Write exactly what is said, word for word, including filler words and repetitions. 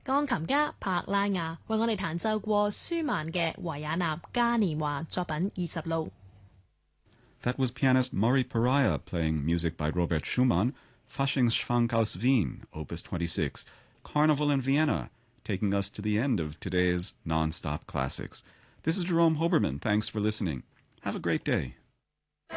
鋼琴家柏拉雅為我哋彈奏過舒曼嘅維也納嘉年華作品二十六。 That was pianist Maury Pariah playing music by Robert Schumann, Faschingsschwank aus Wien, Opus twenty-six, Carnival in Vienna, taking us to the end of today's Non-Stop Classics. This is Jerome Hoberman. Thanks for listening. Have a great day.